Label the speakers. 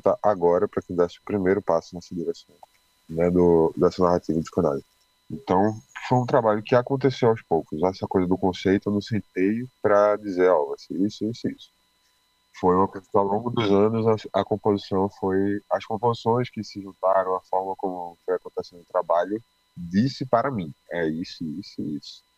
Speaker 1: ferramenta agora para que desse o primeiro passo nessa direção, né, dessa narrativa de canais. Então, foi um trabalho que aconteceu aos poucos. Essa coisa do conceito, eu não sentei para dizer, ó, vai ser isso, isso, isso. Foi uma coisa que ao longo dos anos a composição foi. As composições que se juntaram, a forma como foi acontecendo o trabalho, disse para mim: é isso, isso, isso.